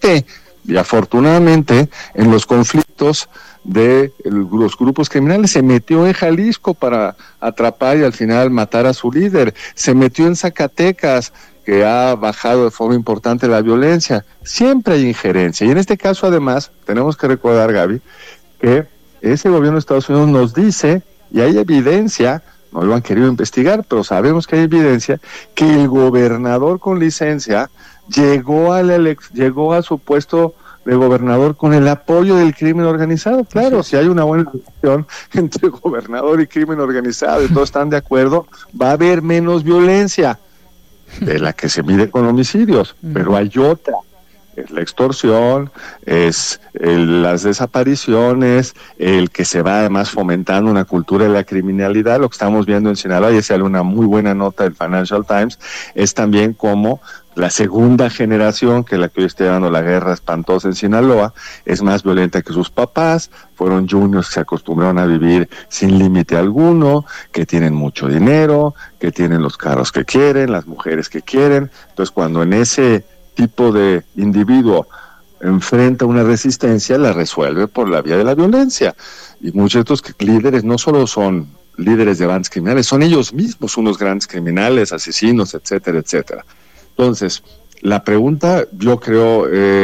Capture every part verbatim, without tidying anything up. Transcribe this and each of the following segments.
mete, y afortunadamente, en los conflictos de el, los grupos criminales. Se metió en Jalisco para atrapar y al final matar a su líder. Se metió en Zacatecas, que ha bajado de forma importante la violencia. Siempre hay injerencia. Y en este caso, además, tenemos que recordar, Gaby, que ese gobierno de Estados Unidos nos dice, y hay evidencia, no lo han querido investigar, pero sabemos que hay evidencia, que el gobernador con licencia llegó a, la elec- llegó a su puesto de gobernador con el apoyo del crimen organizado. Claro, si hay una buena relación entre gobernador y crimen organizado y todos están de acuerdo, va a haber menos violencia de la que se mide con homicidios, uh-huh. Pero hay otra, es la extorsión, es el, las desapariciones, el que se va además fomentando una cultura de la criminalidad. Lo que estamos viendo en Sinaloa, y sale una muy buena nota del Financial Times, es también como la segunda generación, que es la que hoy está dando la guerra espantosa en Sinaloa, es más violenta que sus papás. Fueron juniors que se acostumbraron a vivir sin límite alguno, que tienen mucho dinero, que tienen los carros que quieren, las mujeres que quieren. Entonces, cuando en ese tipo de individuo enfrenta una resistencia, la resuelve por la vía de la violencia. Y muchos de estos líderes no solo son líderes de bandas criminales, son ellos mismos unos grandes criminales, asesinos, etcétera, etcétera. Entonces, la pregunta, yo creo,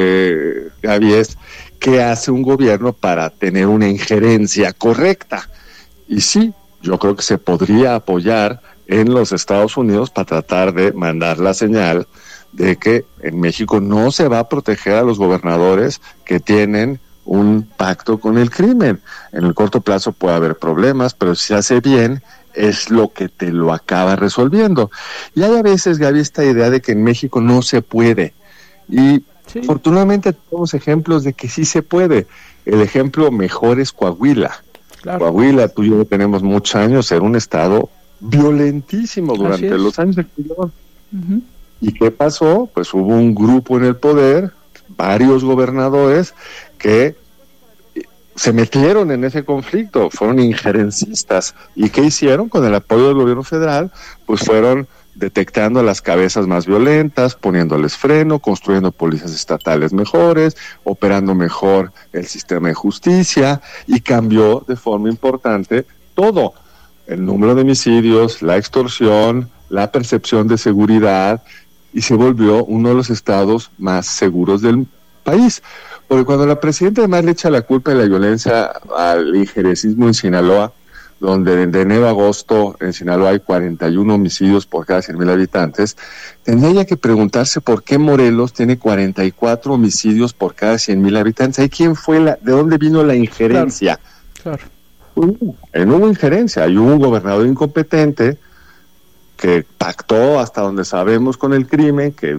eh, Gaby, es ¿qué hace un gobierno para tener una injerencia correcta? Y sí, yo creo que se podría apoyar en los Estados Unidos para tratar de mandar la señal de que en México no se va a proteger a los gobernadores que tienen un pacto con el crimen. En el corto plazo puede haber problemas, pero si se hace bien, es lo que te lo acaba resolviendo. Y hay a veces, Gaby, esta idea de que en México no se puede. Y sí, afortunadamente tenemos ejemplos de que sí se puede. El ejemplo mejor es Coahuila. Claro. Coahuila, tú y yo tenemos muchos años, era un estado violentísimo durante los años de criminalidad. Uh-huh. ¿Y qué pasó? Pues hubo un grupo en el poder, varios gobernadores, que se metieron en ese conflicto, fueron injerencistas. ¿Y qué hicieron? Con el apoyo del gobierno federal, pues fueron detectando a las cabezas más violentas, poniéndoles freno, construyendo policías estatales mejores, operando mejor el sistema de justicia, y cambió de forma importante todo. El número de homicidios, la extorsión, la percepción de seguridad, y se volvió uno de los estados más seguros del país. Porque cuando la presidenta además le echa la culpa de la violencia al injerencismo en Sinaloa, donde de enero a agosto en Sinaloa hay cuarenta y uno homicidios por cada cien mil habitantes, tendría ella que preguntarse por qué Morelos tiene cuarenta y cuatro homicidios por cada cien mil habitantes. ¿Ahí quién fue la, de dónde vino la injerencia? Claro. claro. Uh, no hubo injerencia, hay un gobernador incompetente que pactó hasta donde sabemos con el crimen, que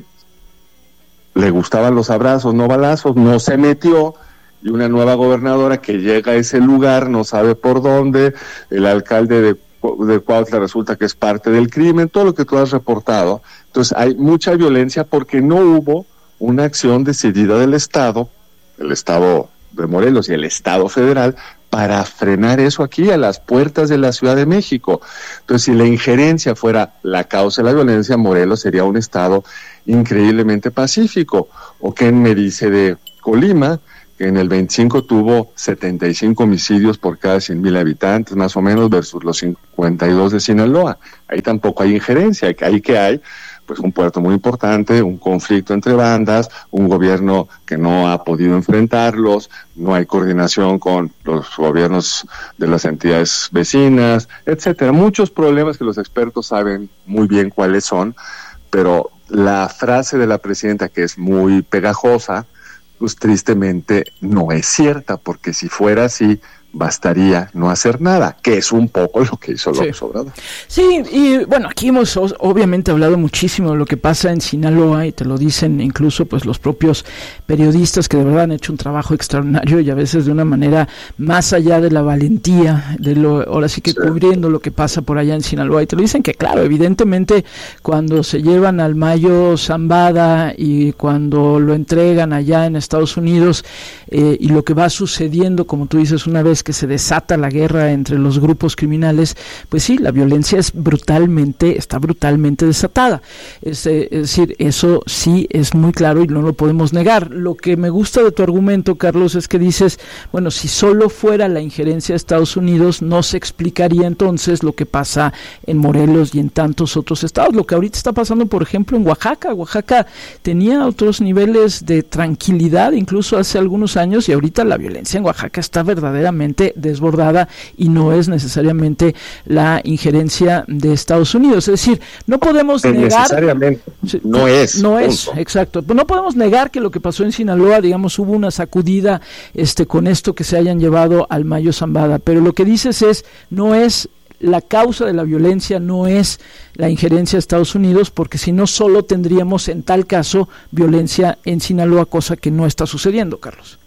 le gustaban los abrazos, no balazos, no se metió, y una nueva gobernadora que llega a ese lugar, no sabe por dónde, el alcalde de, de Cuautla resulta que es parte del crimen, todo lo que tú has reportado. Entonces hay mucha violencia porque no hubo una acción decidida del Estado, el Estado de Morelos y el Estado federal, para frenar eso aquí a las puertas de la Ciudad de México. Entonces, si la injerencia fuera la causa de la violencia, Morelos sería un estado increíblemente pacífico. ¿O qué me dice de Colima? Que en el veinticinco tuvo setenta y cinco homicidios por cada cien mil habitantes, más o menos, versus los cincuenta y dos de Sinaloa. Ahí tampoco hay injerencia. Ahí que hay, pues, un puerto muy importante, un conflicto entre bandas, un gobierno que no ha podido enfrentarlos, no hay coordinación con los gobiernos de las entidades vecinas, etcétera. Muchos problemas que los expertos saben muy bien cuáles son, pero la frase de la presidenta, que es muy pegajosa, pues tristemente no es cierta, porque si fuera así, bastaría no hacer nada, que es un poco lo que hizo López Obrador. Sí, y bueno, aquí hemos obviamente hablado muchísimo de lo que pasa en Sinaloa, y te lo dicen incluso pues los propios periodistas, que de verdad han hecho un trabajo extraordinario, y a veces de una manera más allá de la valentía, de lo ahora sí que sí. cubriendo lo que pasa por allá en Sinaloa, y te lo dicen que claro, evidentemente cuando se llevan al Mayo Zambada y cuando lo entregan allá en Estados Unidos, eh, y lo que va sucediendo, como tú dices, una vez que se desata la guerra entre los grupos criminales, pues sí, la violencia es brutalmente, está brutalmente desatada. Es, eh, es decir, eso sí es muy claro y no lo podemos negar. Lo que me gusta de tu argumento, Carlos, es que dices, bueno, si solo fuera la injerencia de Estados Unidos, no se explicaría entonces lo que pasa en Morelos y en tantos otros estados. Lo que ahorita está pasando, por ejemplo, en Oaxaca. Oaxaca tenía otros niveles de tranquilidad, incluso hace algunos años, y ahorita la violencia en Oaxaca está verdaderamente desbordada y no es necesariamente la injerencia de Estados Unidos. Es decir, no podemos negar... Necesariamente, no es. No es, exacto. No podemos negar que lo que pasó en Sinaloa, digamos, hubo una sacudida este, con esto que se hayan llevado al Mayo Zambada, pero lo que dices es, no es la causa de la violencia, no es la injerencia de Estados Unidos, porque si no solo tendríamos en tal caso violencia en Sinaloa, cosa que no está sucediendo, Carlos.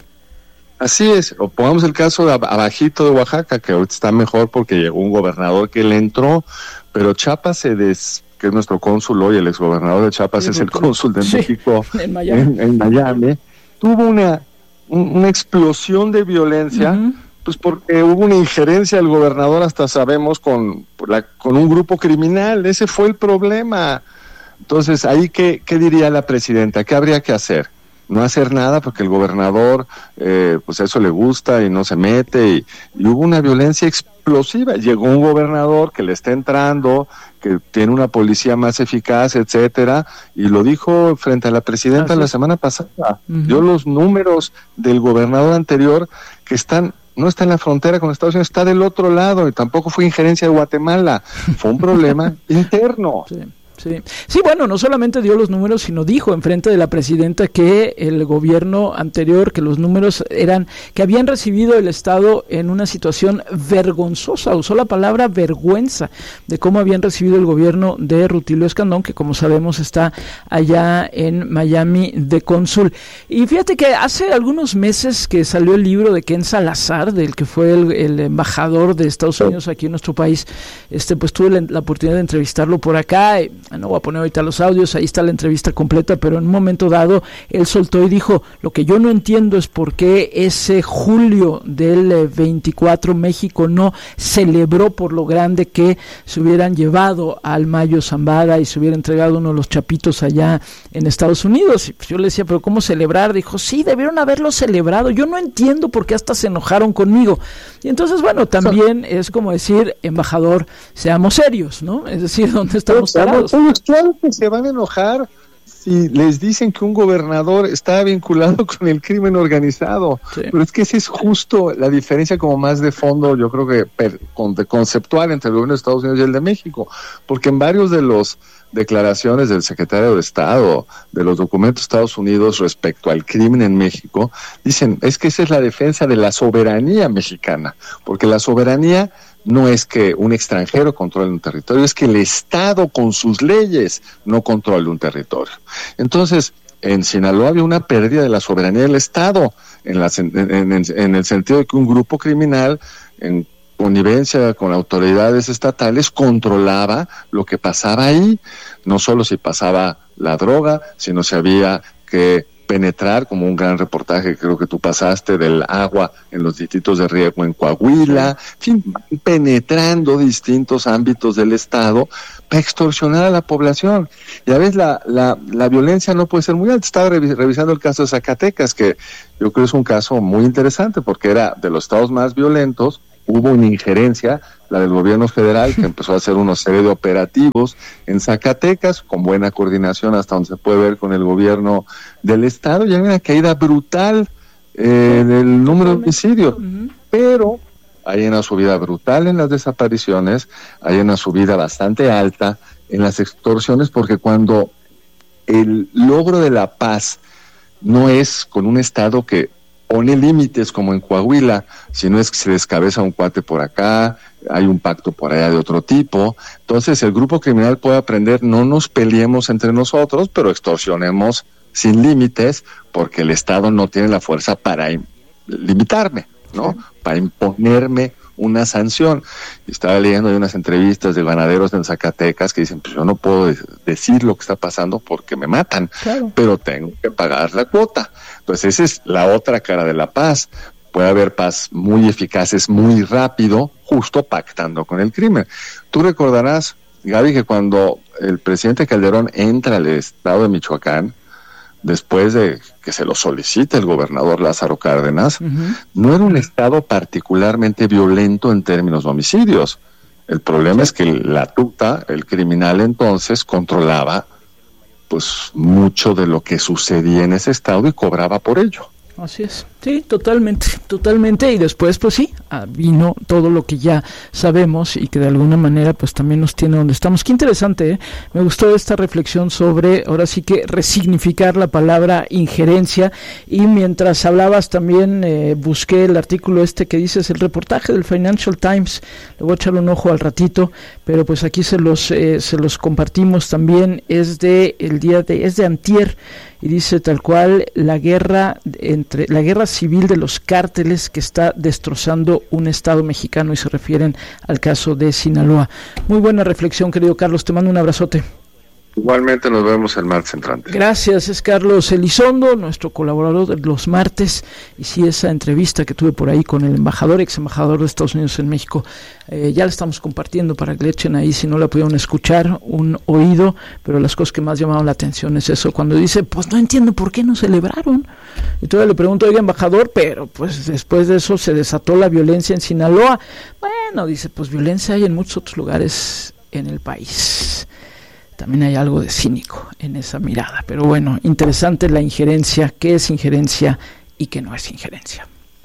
Así es, o pongamos el caso de abajito de Oaxaca, que ahorita está mejor porque llegó un gobernador que le entró, pero Chiapas se des, que es nuestro cónsul hoy, el exgobernador de Chiapas sí, es el cónsul de sí, México en Miami, en, en Miami tuvo una, un, una explosión de violencia, uh-huh. pues porque hubo una injerencia del gobernador, hasta sabemos, con, la, con un grupo criminal. Ese fue el problema. Entonces, ahí, ¿qué, qué diría la presidenta? ¿Qué habría que hacer? No hacer nada porque el gobernador, eh, pues eso le gusta y no se mete, y, y hubo una violencia explosiva. Llegó un gobernador que le está entrando, que tiene una policía más eficaz, etcétera, y lo dijo frente a la presidenta la semana pasada. Uh-huh. Dio los números del gobernador anterior, que están, no está en la frontera con Estados Unidos, está del otro lado, y tampoco fue injerencia de Guatemala, fue un problema interno. Sí. Sí. sí, bueno, no solamente dio los números, sino dijo enfrente de la presidenta que el gobierno anterior, que los números eran, que habían recibido el Estado en una situación vergonzosa, usó la palabra vergüenza, de cómo habían recibido el gobierno de Rutilio Escandón, que como sabemos está allá en Miami de cónsul. Y fíjate que hace algunos meses que salió el libro de Ken Salazar, del que fue el, el embajador de Estados Unidos aquí en nuestro país, este pues tuve la, la oportunidad de entrevistarlo por acá. Y, no voy a poner ahorita los audios, ahí está la entrevista completa, pero en un momento dado él soltó y dijo, lo que yo no entiendo es por qué ese julio del veinticuatro México no celebró por lo grande que se hubieran llevado al Mayo Zambada y se hubiera entregado uno de los chapitos allá en Estados Unidos. Y pues yo le decía, pero ¿cómo celebrar? Dijo, sí, debieron haberlo celebrado, yo no entiendo por qué hasta se enojaron conmigo. Y entonces, bueno, también es como decir, embajador, seamos serios, ¿no? Es decir, ¿dónde estamos parados? Claro que se van a enojar si les dicen que un gobernador está vinculado con el crimen organizado, sí. Pero es que esa es justo la diferencia como más de fondo, yo creo que per, con, de conceptual entre el gobierno de Estados Unidos y el de México, porque en varios de los declaraciones del secretario de Estado, de los documentos de Estados Unidos respecto al crimen en México, dicen, es que esa es la defensa de la soberanía mexicana, porque la soberanía no es que un extranjero controle un territorio, es que el Estado con sus leyes no controle un territorio. Entonces, en Sinaloa había una pérdida de la soberanía del Estado, en, la, en, en, en el sentido de que un grupo criminal, en connivencia con autoridades estatales, controlaba lo que pasaba ahí, no solo si pasaba la droga, sino si había que penetrar, como un gran reportaje que creo que tú pasaste del agua en los distritos de riego en Coahuila, en fin, penetrando distintos ámbitos del Estado para extorsionar a la población. Y a veces la, la, la violencia no puede ser muy alta. Estaba revisando el caso de Zacatecas, que yo creo es un caso muy interesante porque era de los estados más violentos. Hubo una injerencia, la del gobierno federal, que empezó a hacer una serie de operativos en Zacatecas, con buena coordinación hasta donde se puede ver con el gobierno del Estado, y hay una caída brutal eh, del número de homicidios. Uh-huh. Pero hay una subida brutal en las desapariciones, hay una subida bastante alta en las extorsiones, porque cuando el logro de la paz no es con un Estado que pone límites como en Coahuila, si no es que se descabeza un cuate por acá, hay un pacto por allá de otro tipo, entonces el grupo criminal puede aprender, no nos peleemos entre nosotros, pero extorsionemos sin límites, porque el Estado no tiene la fuerza para im- limitarme, ¿no? Sí. Para imponerme una sanción. Estaba leyendo de unas entrevistas de ganaderos en Zacatecas que dicen, pues yo no puedo de- decir lo que está pasando porque me matan, claro, pero tengo que pagar la cuota. Pues esa es la otra cara de la paz. puede haber paz muy eficaces muy rápido, justo pactando con el crimen. Tú recordarás, Gaby, que cuando el presidente Calderón entra al estado de Michoacán, después de que se lo solicite el gobernador Lázaro Cárdenas, uh-huh. no era un estado particularmente violento en términos de homicidios. El problema es que la tuta, el criminal entonces, controlaba pues mucho de lo que sucedía en ese estado y cobraba por ello. Así es, sí, totalmente, totalmente, y después pues sí, vino todo lo que ya sabemos y que de alguna manera pues también nos tiene donde estamos. Qué interesante, ¿eh? Me gustó esta reflexión sobre, ahora sí que resignificar la palabra injerencia, y mientras hablabas también eh, busqué el artículo este que dices, el reportaje del Financial Times, le voy a echar un ojo al ratito, pero pues aquí se los eh, se los compartimos también, es de el día de, es de antier, y dice tal cual, la guerra entre la guerra civil de los cárteles que está destrozando un estado mexicano, y se refieren al caso de Sinaloa. Muy buena reflexión, querido Carlos, te mando un abrazote. Igualmente nos vemos el martes entrante. Gracias, es Carlos Elizondo, nuestro colaborador de los martes, y sí, esa entrevista que tuve por ahí con el embajador, ex embajador de Estados Unidos en México, eh, ya la estamos compartiendo para que le echen ahí, si no la pudieron escuchar, un oído, pero las cosas que más llamaron la atención es eso, cuando dice, pues no entiendo por qué no celebraron, y todavía le pregunto, oiga, embajador, pero pues después de eso se desató la violencia en Sinaloa. Bueno, dice, pues violencia hay en muchos otros lugares en el país. También hay algo de cínico en esa mirada, pero bueno, interesante la injerencia, qué es injerencia y qué no es injerencia.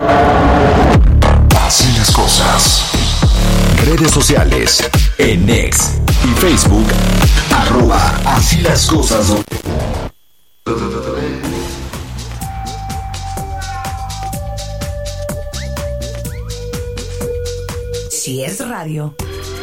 Así las cosas. Redes sociales, en X y Facebook, arroba Así las cosas. Si es radio,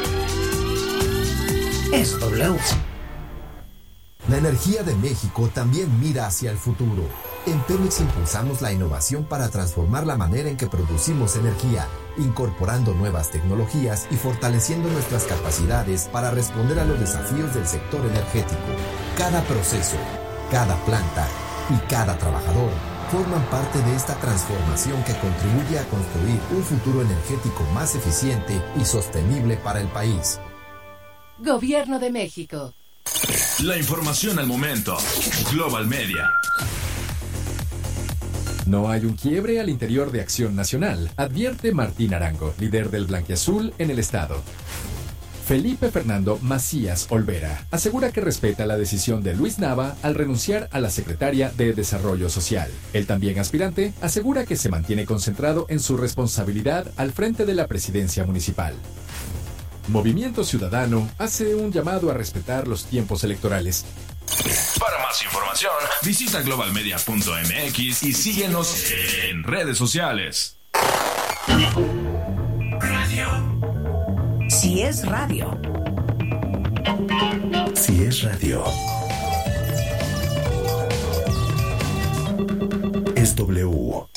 es W. La energía de México también mira hacia el futuro. En Pemex impulsamos la innovación para transformar la manera en que producimos energía, incorporando nuevas tecnologías y fortaleciendo nuestras capacidades para responder a los desafíos del sector energético. Cada proceso, cada planta y cada trabajador forman parte de esta transformación que contribuye a construir un futuro energético más eficiente y sostenible para el país. Gobierno de México. La información al momento. Global Media. No hay un quiebre al interior de Acción Nacional, advierte Martín Arango, líder del Blanquiazul en el estado. Felipe Fernando Macías Olvera asegura que respeta la decisión de Luis Nava al renunciar a la secretaria de Desarrollo Social. El también aspirante asegura que se mantiene concentrado en su responsabilidad al frente de la presidencia municipal. Movimiento Ciudadano hace un llamado a respetar los tiempos electorales. Para más información, visita global media punto m x y síguenos en redes sociales. Radio. Si es radio. Si es radio. Es W.